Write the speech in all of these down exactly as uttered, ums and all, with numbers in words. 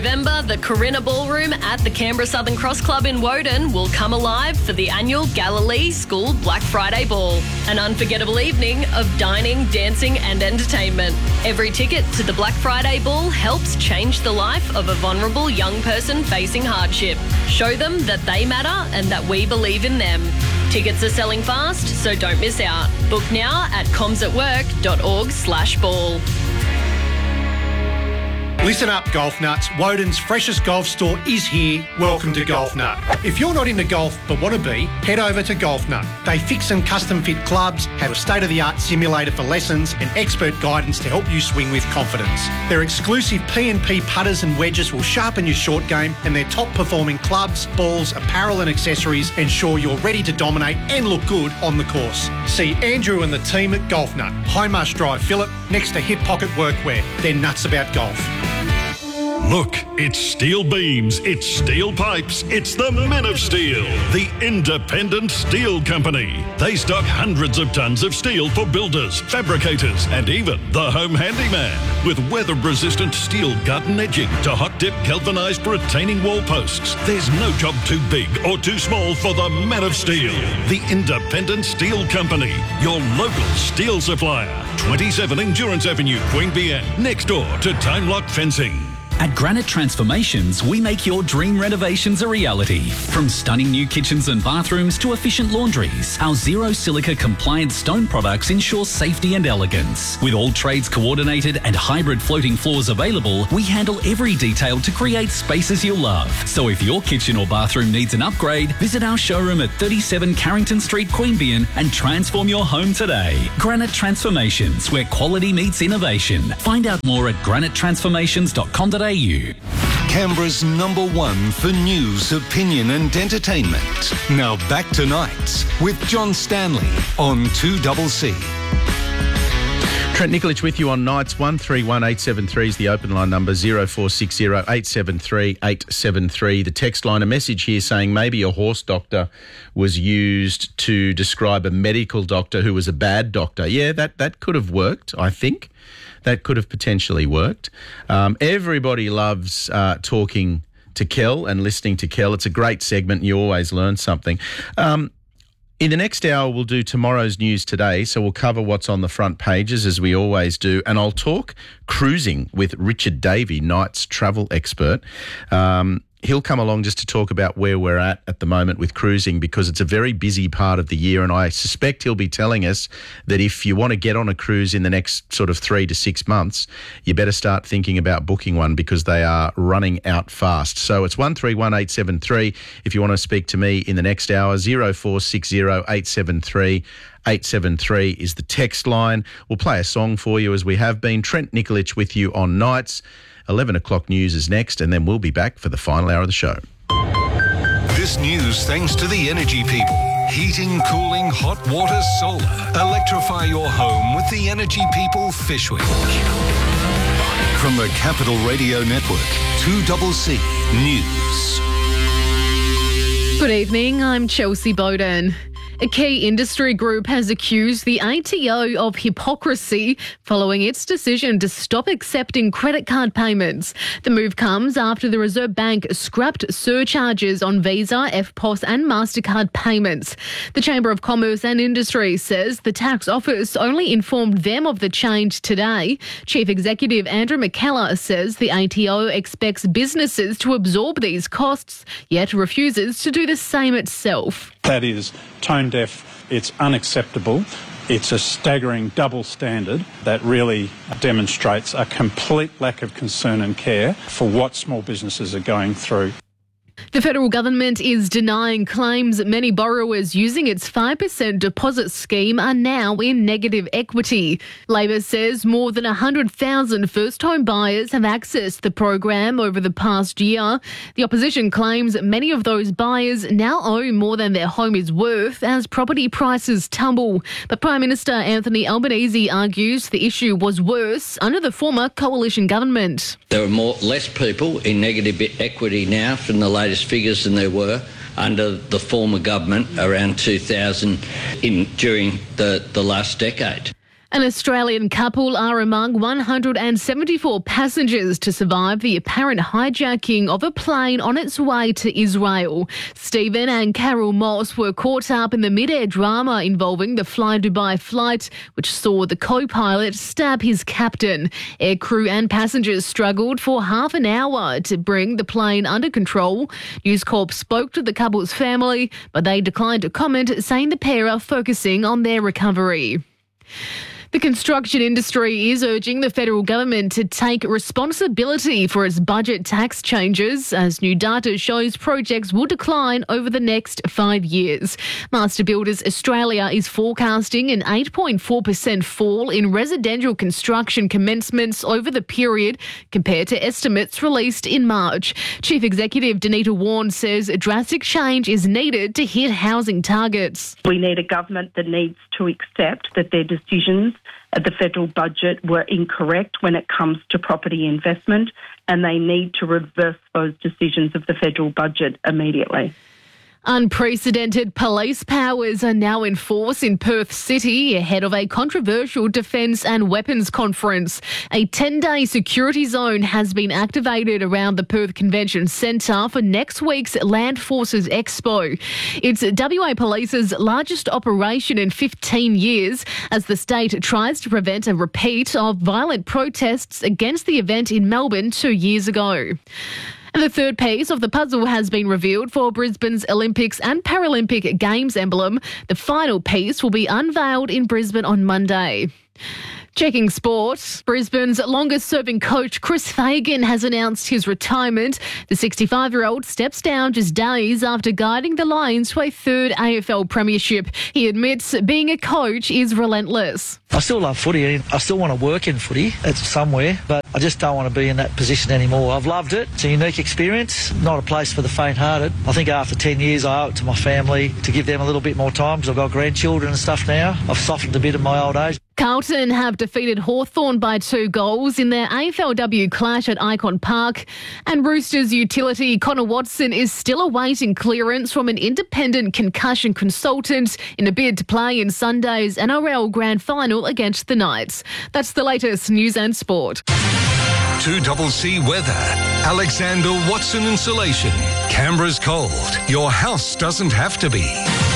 November, the Corinna Ballroom at the Canberra Southern Cross Club in Woden will come alive for the annual Galilee School Black Friday Ball. An unforgettable evening of dining, dancing and entertainment. Every ticket to the Black Friday Ball helps change the life of a vulnerable young person facing hardship. Show them that they matter and that we believe in them. Tickets are selling fast, so don't miss out. Book now at comsatwork.org slash ball. Listen up, Golf Nuts. Woden's freshest golf store is here. Welcome to Golf Nut. If you're not into golf but want to be, head over to Golf Nut. They fix and custom fit clubs, have a state-of-the-art simulator for lessons and expert guidance to help you swing with confidence. Their exclusive P and P putters and wedges will sharpen your short game, and their top-performing clubs, balls, apparel and accessories ensure you're ready to dominate and look good on the course. See Andrew and the team at Golf Nut, High Marsh Drive, Phillip, next to Hip Pocket Workwear. They're nuts about golf. Look, it's steel beams, it's steel pipes, it's the Men of Steel, the independent steel company. They stock hundreds of tons of steel for builders, fabricators, and even the home handyman. With weather-resistant steel garden edging to hot-dip galvanised retaining wall posts, there's no job too big or too small for the Men of Steel, the independent steel company. Your local steel supplier. twenty-seven Endurance Avenue, Queanbeyan, next door to Time Lock Fencing. At Granite Transformations, we make your dream renovations a reality. From stunning new kitchens and bathrooms to efficient laundries, our zero silica compliant stone products ensure safety and elegance. With all trades coordinated and hybrid floating floors available, we handle every detail to create spaces you'll love. So if your kitchen or bathroom needs an upgrade, visit our showroom at thirty-seven Carrington Street, Queanbeyan and transform your home today. Granite Transformations, where quality meets innovation. Find out more at granite transformations dot com dot a u. Canberra's number one for news, opinion and entertainment. Now back to Nights with John Stanley on two C C. Trent Nikolic with you on Nights. one three one eight seven three is the open line number, zero four six zero eight seven three eight seven three. The text line, a message here saying maybe a horse doctor was used to describe a medical doctor who was a bad doctor. Yeah, that, that could have worked, I think. That could have potentially worked. Um, everybody loves uh, talking to Kel and listening to Kel. It's a great segment and you always learn something. Um, in the next hour, we'll do tomorrow's news today, so we'll cover what's on the front pages as we always do, and I'll talk cruising with Richard Davey, Night's travel expert. Um, He'll come along just to talk about where we're at at the moment with cruising, because it's a very busy part of the year, and I suspect he'll be telling us that if you want to get on a cruise in the next sort of three to six months, you better start thinking about booking one because they are running out fast. So it's one three one eight seven three if you want to speak to me in the next hour. zero four six zero eight seven three eight seven three is the text line. We'll play a song for you as we have been. Trent Nikolic with you on Nights. eleven o'clock news is next, and then we'll be back for the final hour of the show. This news thanks to the energy people. Heating, cooling, hot water, solar. Electrify your home with the energy people Fishwick. From the Capital Radio Network, two C C News. Good evening, I'm Chelsea Bowden. A key industry group has accused the A T O of hypocrisy following its decision to stop accepting credit card payments. The move comes after the Reserve Bank scrapped surcharges on Visa, F P O S and MasterCard payments. The Chamber of Commerce and Industry says the tax office only informed them of the change today. Chief Executive Andrew McKellar says the A T O expects businesses to absorb these costs, yet refuses to do the same itself. That is tone deaf, it's unacceptable, it's a staggering double standard that really demonstrates a complete lack of concern and care for what small businesses are going through. The federal government is denying claims that many borrowers using its five percent deposit scheme are now in negative equity. Labor says more than one hundred thousand first-home buyers have accessed the program over the past year. The opposition claims that many of those buyers now owe more than their home is worth as property prices tumble. But Prime Minister Anthony Albanese argues the issue was worse under the former coalition government. There are more less people in negative equity now from the latest figures than there were under the former government around two thousand in during the, the last decade. An Australian couple are among one hundred seventy-four passengers to survive the apparent hijacking of a plane on its way to Israel. Stephen and Carol Moss were caught up in the mid-air drama involving the Fly Dubai flight, which saw the co-pilot stab his captain. Aircrew and passengers struggled for half an hour to bring the plane under control. News Corp spoke to the couple's family, but they declined to comment, saying the pair are focusing on their recovery. The construction industry is urging the federal government to take responsibility for its budget tax changes, as new data shows projects will decline over the next five years. Master Builders Australia is forecasting an eight point four percent fall in residential construction commencements over the period compared to estimates released in March. Chief Executive Danita Warren says a drastic change is needed to hit housing targets. We need a government that needs to accept that their decisions at the federal budget were incorrect when it comes to property investment, and they need to reverse those decisions of the federal budget immediately. Unprecedented police powers are now in force in Perth City ahead of a controversial defence and weapons conference. A ten-day security zone has been activated around the Perth Convention Centre for next week's Land Forces Expo. It's W A Police's largest operation in fifteen years as the state tries to prevent a repeat of violent protests against the event in Melbourne two years ago. And the third piece of the puzzle has been revealed for Brisbane's Olympics and Paralympic Games emblem. The final piece will be unveiled in Brisbane on Monday. Checking sport, Brisbane's longest-serving coach Chris Fagan has announced his retirement. The sixty-five-year-old steps down just days after guiding the Lions to a third A F L premiership. He admits being a coach is relentless. I still love footy. I still want to work in footy. It's somewhere, but I just don't want to be in that position anymore. I've loved it. It's a unique experience, not a place for the faint-hearted. I think after ten years, I owe it to my family to give them a little bit more time because I've got grandchildren and stuff now. I've softened a bit in my old age. Carlton have defeated Hawthorn by two goals in their A F L W clash at Icon Park. And Roosters utility Connor Watson is still awaiting clearance from an independent concussion consultant in a bid to play in Sunday's N R L Grand Final against the Knights. That's the latest news and sport. two C weather. Alexander Watson Insulation. Canberra's cold. Your house doesn't have to be.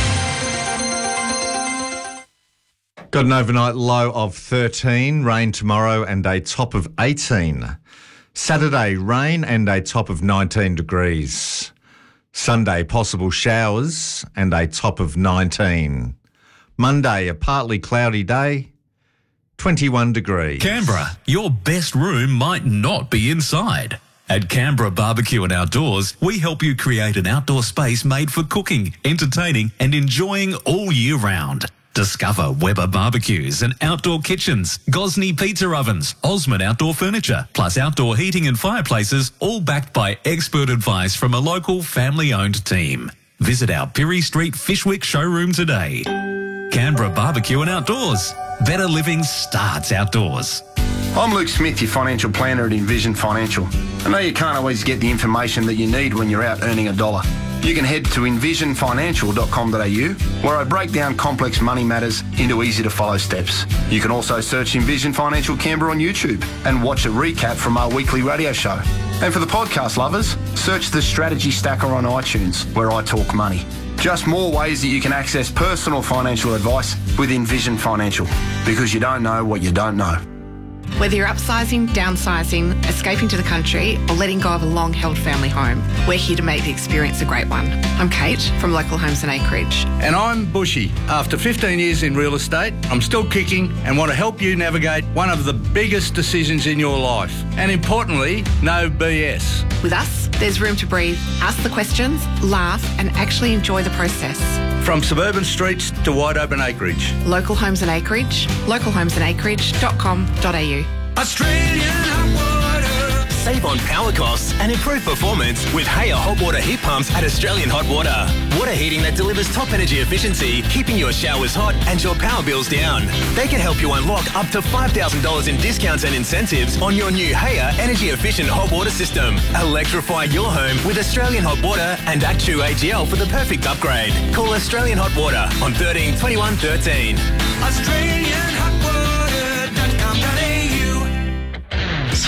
Got an overnight low of thirteen, rain tomorrow and a top of eighteen. Saturday, rain and a top of nineteen degrees. Sunday, possible showers and a top of nineteen. Monday, a partly cloudy day, twenty-one degrees. Canberra, your best room might not be inside. At Canberra Barbecue and Outdoors, we help you create an outdoor space made for cooking, entertaining and enjoying all year round. Discover Weber barbecues and outdoor kitchens, Gosney pizza ovens, Osmond outdoor furniture, plus outdoor heating and fireplaces, all backed by expert advice from a local family-owned team. Visit our Pirie Street Fishwick showroom today. Canberra Barbecue and Outdoors. Better living starts outdoors. I'm Luke Smith, your financial planner at Envision Financial. I know you can't always get the information that you need when you're out earning a dollar. You can head to envision financial dot com dot a u, where I break down complex money matters into easy-to-follow steps. You can also search Envision Financial Canberra on YouTube and watch a recap from our weekly radio show. And for the podcast lovers, search the Strategy Stacker on iTunes, where I talk money. Just more ways that you can access personal financial advice with Envision Financial, because you don't know what you don't know. Whether you're upsizing, downsizing, escaping to the country, or letting go of a long-held family home, we're here to make the experience a great one. I'm Kate from Local Homes and Acreage. And I'm Bushy. After fifteen years in real estate, I'm still kicking and want to help you navigate one of the biggest decisions in your life. And importantly, no B S. With us, there's room to breathe, ask the questions, laugh, and actually enjoy the process. From suburban streets to wide open acreage. Local Homes and Acreage, local homes and acreage dot com dot a u. Australian Hot Water. Save on power costs and improve performance with Haya hot water heat pumps at Australian Hot Water. Water heating that delivers top energy efficiency, keeping your showers hot and your power bills down. They can help you unlock up to five thousand dollars in discounts and incentives on your new Haya energy efficient hot water system. Electrify your home with Australian Hot Water and Actu A G L for the perfect upgrade. Call Australian Hot Water on thirteen twenty-one thirteen. Australian Hot Water.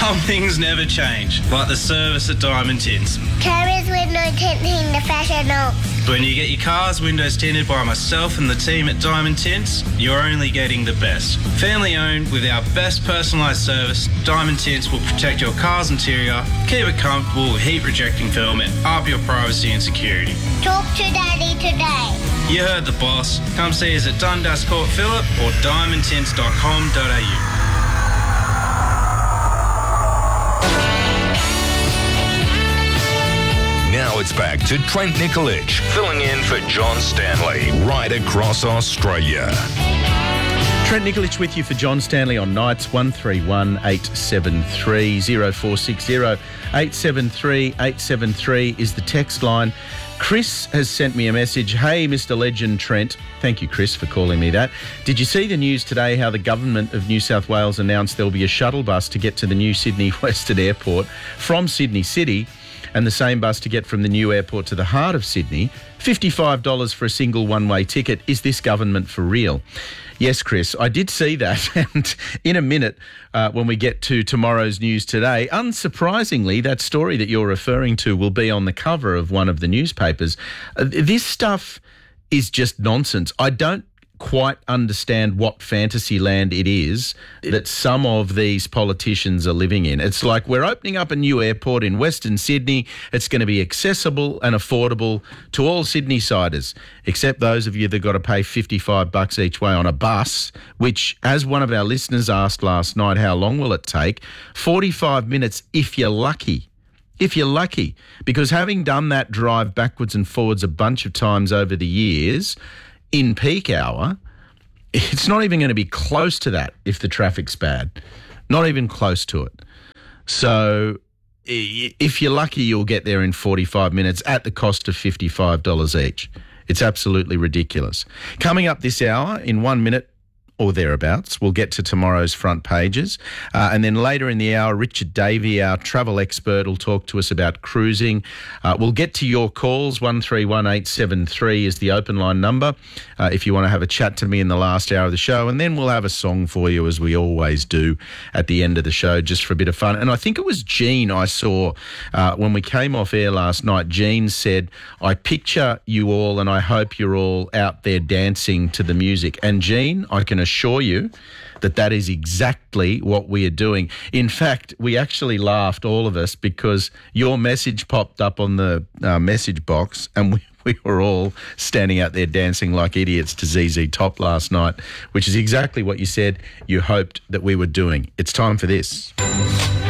Some things never change, like the service at Diamond Tints. Canberra's window tinting professional. When you get your car's windows tinted by myself and the team at Diamond Tints, you're only getting the best. Family owned with our best personalised service, Diamond Tints will protect your car's interior, keep it comfortable with heat rejecting film and up your privacy and security. Talk to Daddy today. You heard the boss. Come see us at Dundas Court Phillip or diamond tints dot com dot a u. Now it's back to Trent Nikolic, filling in for John Stanley, right across Australia. Trent Nikolic with you for John Stanley on nights. One three one eight seven three zero four six zero eight seven three eight seven three is the text line. Chris has sent me a message. Hey, Mister Legend Trent. Thank you, Chris, for calling me that. Did you see the news today how the government of New South Wales announced there'll be a shuttle bus to get to the new Sydney Western Airport from Sydney City, and the same bus to get from the new airport to the heart of Sydney? fifty-five dollars for a single one-way ticket. Is this government for real? Yes, Chris, I did see that. And in a minute, uh, when we get to tomorrow's news today, unsurprisingly, that story that you're referring to will be on the cover of one of the newspapers. Uh, this stuff is just nonsense. I don't quite understand what fantasy land it is that some of these politicians are living in. It's like, we're opening up a new airport in Western Sydney. It's going to be accessible and affordable to all Sydney-siders, except those of you that got to pay fifty-five bucks each way on a bus, which, as one of our listeners asked last night, how long will it take? forty-five minutes if you're lucky. If you're lucky. Because having done that drive backwards and forwards a bunch of times over the years, in peak hour, it's not even going to be close to that if the traffic's bad. Not even close to it. So if you're lucky, you'll get there in forty-five minutes at the cost of fifty-five dollars each. It's absolutely ridiculous. Coming up this hour, in one minute or thereabouts, we'll get to tomorrow's front pages. Uh, and then later in the hour, Richard Davey, our travel expert, will talk to us about cruising. Uh, we'll get to your calls. one three one eight seven three is the open line number uh, if you want to have a chat to me in the last hour of the show. And then we'll have a song for you, as we always do at the end of the show, just for a bit of fun. And I think it was Jean I saw uh, when we came off air last night. Jean said, I picture you all and I hope you're all out there dancing to the music. And Jean, I can assure you that that is exactly what we are doing. In fact, we actually laughed, all of us, because your message popped up on the uh, message box and we, we were all standing out there dancing like idiots to Z Z Top last night, which is exactly what you said you hoped that we were doing. It's time for this.